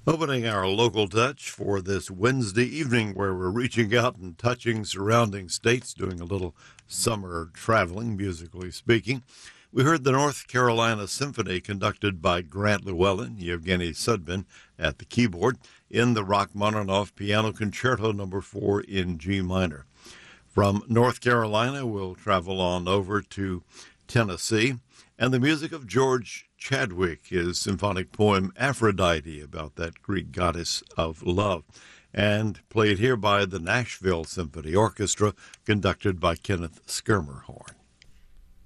Opening our local touch for this Wednesday evening, where we're reaching out and touching surrounding states, doing a little summer traveling, musically speaking. We heard the North Carolina Symphony conducted by Grant Llewellyn, Yevgeny Sudbin at the keyboard, in the Rachmaninoff Piano Concerto No. 4 in G minor. From North Carolina, we'll travel on over to Tennessee, and the music of George Chadwick, his symphonic poem Aphrodite, about that Greek goddess of love, and played here by the Nashville Symphony Orchestra, conducted by Kenneth Schermerhorn.